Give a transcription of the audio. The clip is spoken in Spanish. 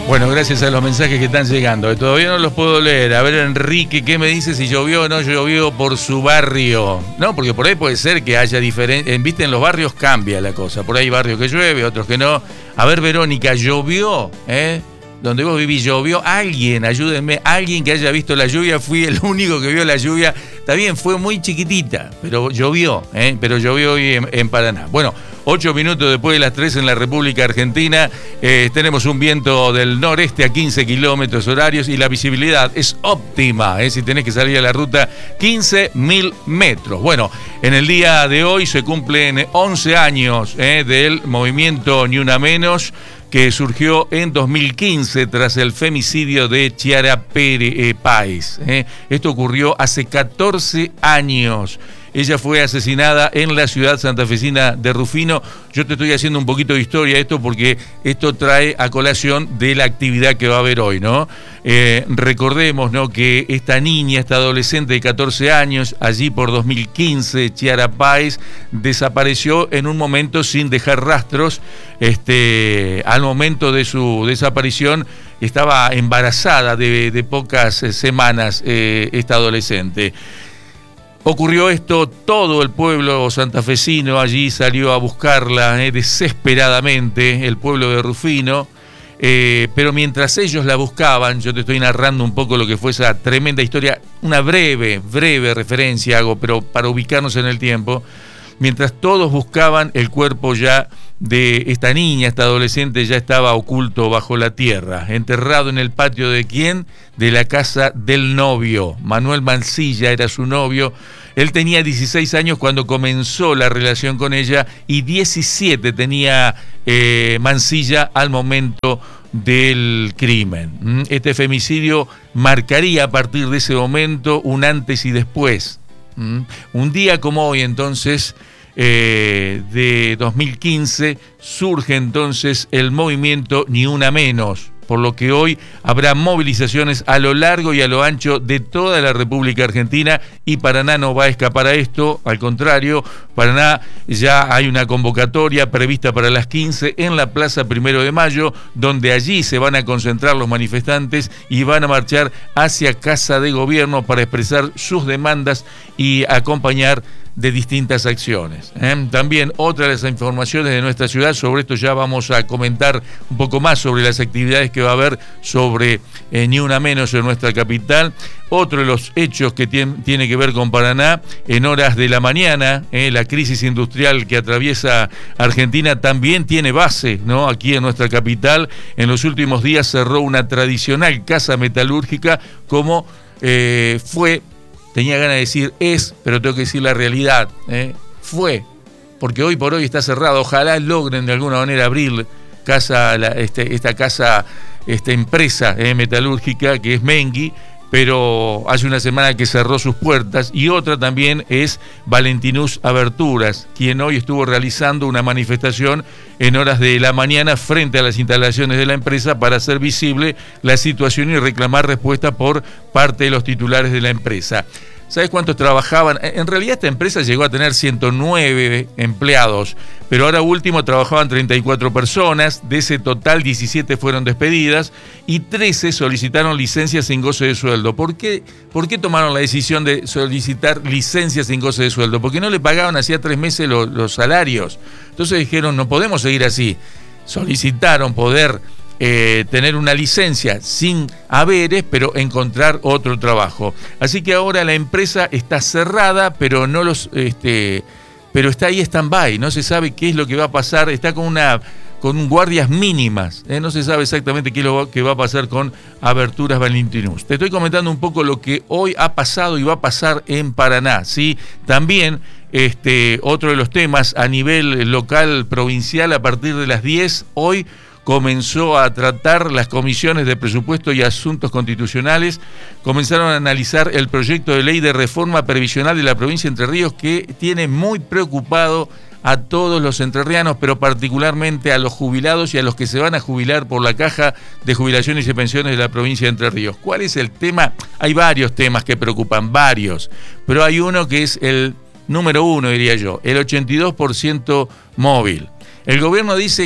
Bueno, gracias a los mensajes que están llegando. Todavía no los puedo leer. A ver, Enrique, ¿qué me dice si llovió o no llovió por su barrio? No, porque por ahí puede ser que haya diferencia. Viste, en los barrios cambia la cosa. Por ahí hay barrios que llueve, otros que no. A ver, Verónica, ¿llovió? Donde vos vivís, ¿llovió? Alguien, ayúdenme, alguien que haya visto la lluvia. Fui el único que vio la lluvia. Está bien, fue muy chiquitita, pero llovió, pero llovió hoy en Paraná. Bueno, 8 minutos después de las 3 en la República Argentina, tenemos un viento del noreste a 15 kilómetros horarios y la visibilidad es óptima, si tenés que salir a la ruta 15.000 metros. Bueno, en el día de hoy se cumplen 11 años del movimiento Ni Una Menos, que surgió en 2015 tras el femicidio de Chiara Páez. Esto ocurrió hace 14 años. Ella fue asesinada en la ciudad santafesina de Rufino. Yo te estoy haciendo un poquito de historia esto porque esto trae a colación de la actividad que va a haber hoy, ¿no? Recordemos, ¿no?, que esta niña, esta adolescente de 14 años, allí por 2015, Chiara Páez, desapareció en un momento sin dejar rastros. Al momento de su desaparición estaba embarazada de pocas semanas esta adolescente. Ocurrió esto, todo el pueblo santafesino allí salió a buscarla desesperadamente, el pueblo de Rufino, pero mientras ellos la buscaban, yo te estoy narrando un poco lo que fue esa tremenda historia, una breve referencia hago, pero para ubicarnos en el tiempo. Mientras todos buscaban, el cuerpo ya de esta niña, esta adolescente, ya estaba oculto bajo la tierra, enterrado en el patio ¿de quién? De la casa del novio. Manuel Mancilla era su novio. Él tenía 16 años cuando comenzó la relación con ella y 17 tenía Mancilla al momento del crimen. Este femicidio marcaría a partir de ese momento un antes y después. Un día como hoy, entonces, de 2015, surge entonces el movimiento Ni Una Menos, por lo que hoy habrá movilizaciones a lo largo y a lo ancho de toda la República Argentina y Paraná no va a escapar a esto, al contrario, Paraná ya hay una convocatoria prevista para las 15 en la Plaza 1 de Mayo, donde allí se van a concentrar los manifestantes y van a marchar hacia Casa de Gobierno para expresar sus demandas y acompañar de distintas acciones. También otra de las informaciones de nuestra ciudad, sobre esto ya vamos a comentar un poco más sobre las actividades que va a haber sobre Ni Una Menos en nuestra capital. Otro de los hechos que tiene que ver con Paraná, en horas de la mañana, la crisis industrial que atraviesa Argentina también tiene base, ¿no?, aquí en nuestra capital. En los últimos días cerró una tradicional casa metalúrgica como tenía ganas de decir pero tengo que decir la realidad, fue, porque hoy por hoy está cerrado. Ojalá logren de alguna manera abrir esta empresa metalúrgica que es Mengui, pero hace una semana que cerró sus puertas. Y otra también es Valentinus Aberturas, quien hoy estuvo realizando una manifestación en horas de la mañana frente a las instalaciones de la empresa para hacer visible la situación y reclamar respuesta por parte de los titulares de la empresa. ¿Sabes cuántos trabajaban? En realidad esta empresa llegó a tener 109 empleados, pero ahora último trabajaban 34 personas. De ese total, 17 fueron despedidas y 13 solicitaron licencias sin goce de sueldo. ¿Por qué tomaron la decisión de solicitar licencias sin goce de sueldo? Porque no le pagaban hacía 3 meses los salarios. Entonces dijeron, no podemos seguir así. Solicitaron poder tener una licencia sin haberes, pero encontrar otro trabajo. Así que ahora la empresa está cerrada, pero pero está ahí stand-by. No se sabe qué es lo que va a pasar. Está con guardias mínimas. No se sabe exactamente qué es lo que va a pasar con Aberturas Valentinus. Te estoy comentando un poco lo que hoy ha pasado y va a pasar en Paraná, ¿sí? También otro de los temas a nivel local, provincial, a partir de las 10, hoy comenzó a tratar las comisiones de presupuesto y asuntos constitucionales, comenzaron a analizar el proyecto de ley de reforma previsional de la provincia de Entre Ríos, que tiene muy preocupado a todos los entrerrianos, pero particularmente a los jubilados y a los que se van a jubilar por la Caja de Jubilaciones y Pensiones de la provincia de Entre Ríos. ¿Cuál es el tema? Hay varios temas que preocupan, pero hay uno que es el número uno, diría yo, el 82% móvil. El gobierno dice